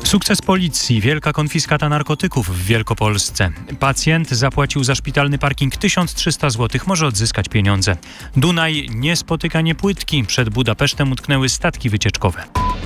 Sukces policji. Wielka konfiskata narkotyków w Wielkopolsce. Pacjent zapłacił za szpitalny parking 1300 zł. Może odzyskać pieniądze. Dunaj niespotykanie płytki. Przed Budapesztem utknęły statki wycieczkowe.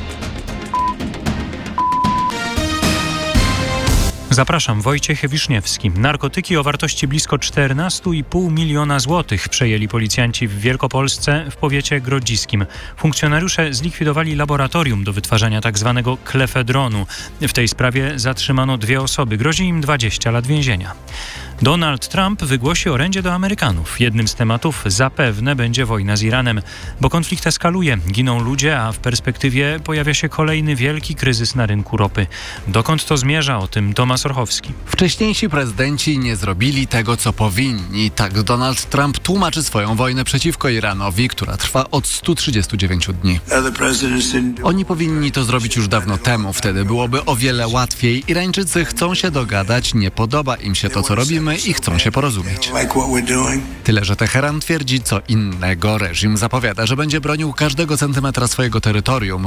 Zapraszam, Wojciech Wiszniewski. Narkotyki o wartości blisko 14,5 miliona złotych przejęli policjanci w Wielkopolsce w powiecie grodziskim. Funkcjonariusze zlikwidowali laboratorium do wytwarzania tzw. klefedronu. W tej sprawie zatrzymano 2 osoby. Grozi im 20 lat więzienia. Donald Trump wygłosi orędzie do Amerykanów. Jednym z tematów zapewne będzie wojna z Iranem, bo konflikt eskaluje, giną ludzie, a w perspektywie pojawia się kolejny wielki kryzys na rynku ropy. Dokąd to zmierza? O tym Tomasz Orchowski. Wcześniejsi prezydenci nie zrobili tego, co powinni. Tak Donald Trump tłumaczy swoją wojnę przeciwko Iranowi, która trwa od 139 dni. Oni powinni to zrobić już dawno temu. Wtedy byłoby o wiele łatwiej. Irańczycy chcą się dogadać, nie podoba im się to, co robimy i chcą się porozumieć. Tyle, że Teheran twierdzi co innego. Reżim zapowiada, że będzie bronił każdego centymetra swojego terytorium.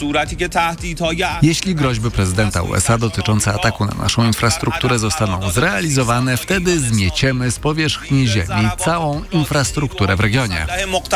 Jeśli groźby prezydenta USA dotyczące ataku na naszą infrastrukturę zostaną zrealizowane, wtedy zmieciemy z powierzchni ziemi całą infrastrukturę w regionie.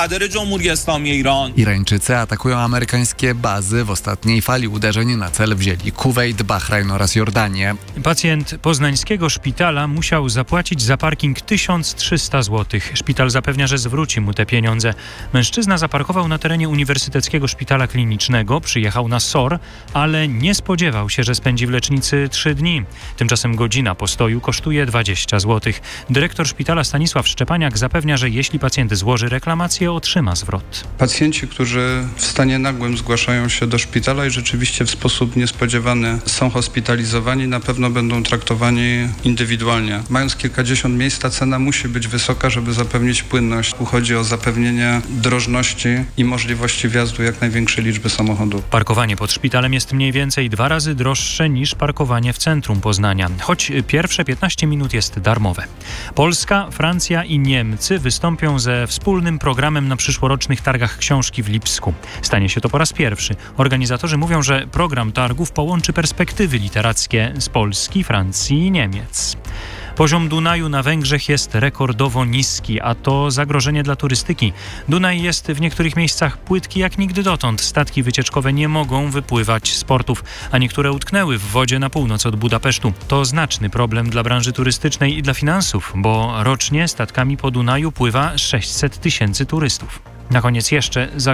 Irańczycy atakują amerykańskie bazy. W ostatniej fali uderzeń na cel wzięli Kuwejt, Bahrajn oraz Jordanię. Pacjent poznańskiego szpitala musiał zapłacić za parking 1300 zł. Szpital zapewnia, że zwróci mu te pieniądze. Mężczyzna zaparkował na terenie Uniwersyteckiego Szpitala Klinicznego, przyjechał na SOR, ale nie spodziewał się, że spędzi w lecznicy 3 dni. Tymczasem godzina postoju kosztuje 20 zł. Dyrektor szpitala Stanisław Szczepaniak zapewnia, że jeśli pacjent złoży reklamację, otrzyma zwrot. Pacjenci, którzy w stanie nagłym zgłaszają się do szpitala i rzeczywiście w sposób niespodziewany są hospitalizowani, na pewno będą traktowani indywidualnie. Mając kilkadziesiąt miejsc, ta cena musi być wysoka, żeby zapewnić płynność. Tu chodzi o zapewnienie drożności i możliwości wjazdu jak największej liczby samochodów. Parkowanie pod szpitalem jest mniej więcej 2 razy droższe niż parkowanie w centrum Poznania, choć pierwsze 15 minut jest darmowe. Polska, Francja i Niemcy wystąpią ze wspólnym programem na przyszłorocznych targach książki w Lipsku. Stanie się to po raz pierwszy. Organizatorzy mówią, że program targów połączy perspektywy literackie z Polski, Francji i Niemiec. Poziom Dunaju na Węgrzech jest rekordowo niski, a to zagrożenie dla turystyki. Dunaj jest w niektórych miejscach płytki jak nigdy dotąd. Statki wycieczkowe nie mogą wypływać z portów, a niektóre utknęły w wodzie na północ od Budapesztu. To znaczny problem dla branży turystycznej i dla finansów, bo rocznie statkami po Dunaju pływa 600 000 turystów. Na koniec jeszcze